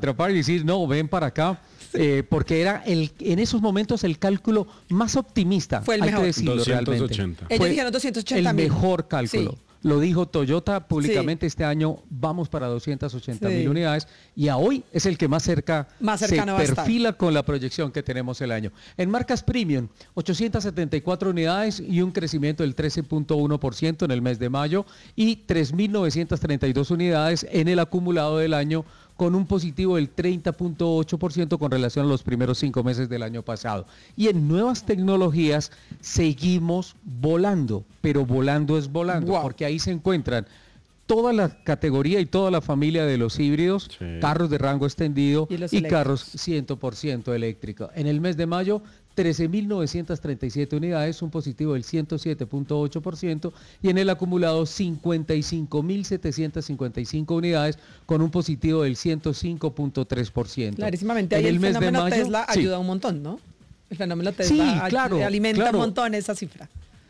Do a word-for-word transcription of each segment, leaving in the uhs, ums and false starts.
atrapar y decir, no, ven para acá, eh, porque era el, en esos momentos el cálculo más optimista, Fue el hay mejor. que decirlo doscientos ochenta. realmente. Ellos Fue dijeron doscientos ochenta el mil. mejor cálculo. Sí. Lo dijo Toyota públicamente, sí. Este año vamos para doscientas ochenta mil sí. unidades y a hoy es el que más cerca más se perfila con la proyección que tenemos el año. En marcas premium, ochocientas setenta y cuatro unidades y un crecimiento del trece punto uno por ciento en el mes de mayo y tres mil novecientas treinta y dos unidades en el acumulado del año, con un positivo del treinta punto ocho por ciento con relación a los primeros cinco meses del año pasado. Y en nuevas tecnologías seguimos volando, pero volando es volando, wow. Porque ahí se encuentran toda la categoría y toda la familia de los híbridos, sí. Carros de rango extendido y, y carros cien por ciento eléctricos. En el mes de mayo, trece mil novecientas treinta y siete unidades, un positivo del ciento siete punto ocho por ciento y en el acumulado cincuenta y cinco mil setecientas cincuenta y cinco unidades con un positivo del ciento cinco punto tres por ciento. Clarísimamente, ahí el, el mes fenómeno de mayo, Tesla sí. ayuda un montón, ¿no? El fenómeno Tesla sí, claro, alimenta claro. un montón esa cifra.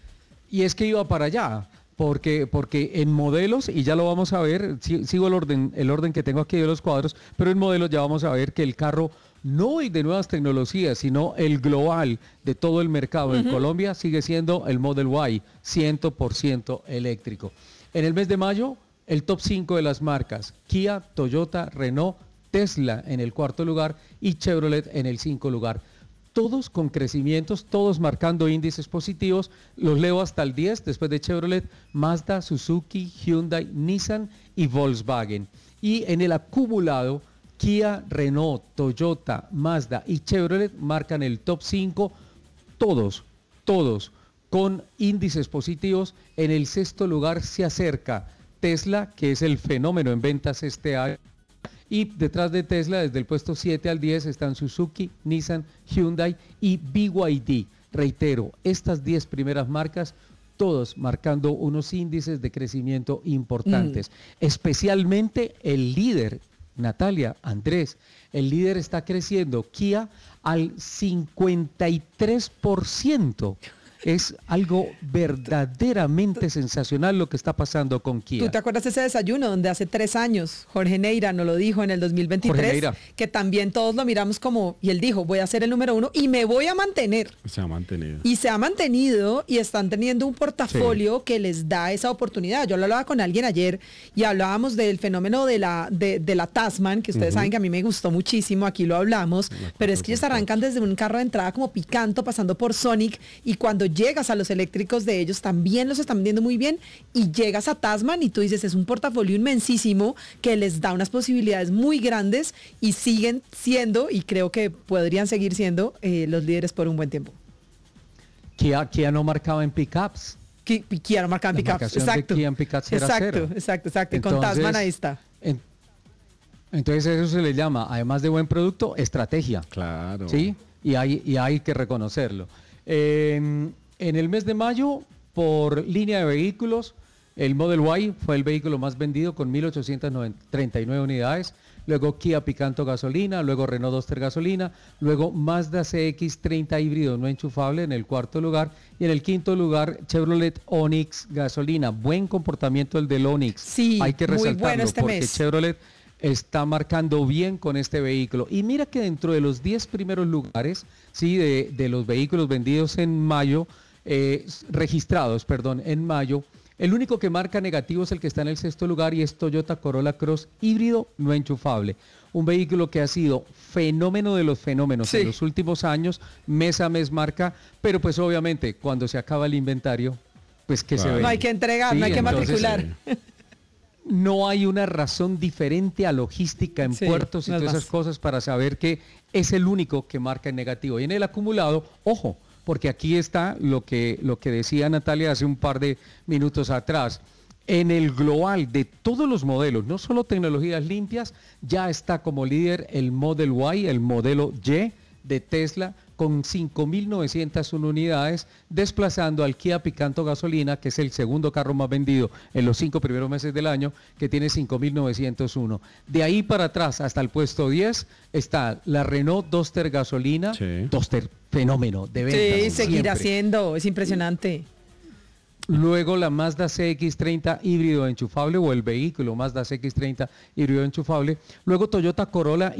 Y es que iba para allá. Porque, porque en modelos, y ya lo vamos a ver, sigo el orden, el orden que tengo aquí de los cuadros, pero en modelos ya vamos a ver que el carro no de nuevas tecnologías, sino el global de todo el mercado uh-huh. en Colombia sigue siendo el Model Y, cien por ciento eléctrico. En el mes de mayo, el top cinco de las marcas, Kia, Toyota, Renault, Tesla en el cuarto lugar y Chevrolet en el cinco lugar. Todos con crecimientos, todos marcando índices positivos. Los leo hasta el diez, después de Chevrolet, Mazda, Suzuki, Hyundai, Nissan y Volkswagen. Y en el acumulado, Kia, Renault, Toyota, Mazda y Chevrolet marcan el top cinco, todos, todos con índices positivos. En el sexto lugar se acerca Tesla, que es el fenómeno en ventas este año. Y detrás de Tesla, desde el puesto siete al diez, están Suzuki, Nissan, Hyundai y B Y D. Reitero, estas diez primeras marcas, todos marcando unos índices de crecimiento importantes. Mm. Especialmente el líder, Natalia, Andrés, el líder está creciendo, Kia, al cincuenta y tres por ciento. Es algo verdaderamente sensacional lo que está pasando con Kia. ¿Tú te acuerdas de ese desayuno donde hace tres años Jorge Neira nos lo dijo en el dos mil veintitrés? Que también todos lo miramos como, y él dijo, voy a ser el número uno y me voy a mantener. Se ha mantenido. Y se ha mantenido y están teniendo un portafolio sí. que les da esa oportunidad. Yo lo hablaba con alguien ayer y hablábamos del fenómeno de la, de, de la Tasman, que ustedes uh-huh. saben que a mí me gustó muchísimo, aquí lo hablamos, la pero es que ellos arrancan desde un carro de entrada como Picanto, pasando por Sonic, y cuando llegas a los eléctricos de ellos también los están vendiendo muy bien, y llegas a Tasman y tú dices, es un portafolio inmensísimo que les da unas posibilidades muy grandes y siguen siendo, y creo que podrían seguir siendo eh, los líderes por un buen tiempo. Kia, Kia no marcaba en pickups. Kia, Kia no marcaba en pickups, exacto. Kia en pickups era exacto, cero. exacto, exacto, y con Entonces, Tasman ahí está. En, entonces eso se le llama, además de buen producto, estrategia. Claro. ¿Sí? Y hay, y hay que reconocerlo. Eh, En el mes de mayo, por línea de vehículos, el Model Y fue el vehículo más vendido con mil ochocientas treinta y nueve unidades, luego Kia Picanto gasolina, luego Renault Duster gasolina, luego Mazda C X treinta híbrido no enchufable en el cuarto lugar y en el quinto lugar Chevrolet Onix gasolina. Buen comportamiento el del Onix, sí, hay que resaltarlo muy bueno este porque mes. Chevrolet está marcando bien con este vehículo. Y mira que dentro de los diez primeros lugares, sí, de, de los vehículos vendidos en mayo, Eh, registrados, perdón, en mayo, el único que marca negativo es el que está en el sexto lugar y es Toyota Corolla Cross híbrido no enchufable. Un vehículo que ha sido fenómeno de los fenómenos sí. en los últimos años, mes a mes marca, pero pues obviamente cuando se acaba el inventario, pues que claro. se ve. No hay que entregar, sí, no hay que entonces, matricular. Sí. No hay una razón diferente a logística en sí, puertos y todas esas cosas para saber que es el único que marca en negativo. Y en el acumulado, ojo, porque aquí está lo que, lo que decía Natalia hace un par de minutos atrás. En el global de todos los modelos, no solo tecnologías limpias, ya está como líder el Model Y, el modelo Y de Tesla, con cinco mil novecientas uno unidades, desplazando al Kia Picanto gasolina, que es el segundo carro más vendido en los cinco primeros meses del año, que tiene cinco mil novecientos uno. De ahí para atrás, hasta el puesto diez, está la Renault Duster gasolina, sí. Duster fenómeno de ventas. Sí, seguirá siendo, es impresionante. Luego la Mazda C X treinta híbrido enchufable o el vehículo Mazda C X treinta híbrido enchufable. Luego Toyota Corolla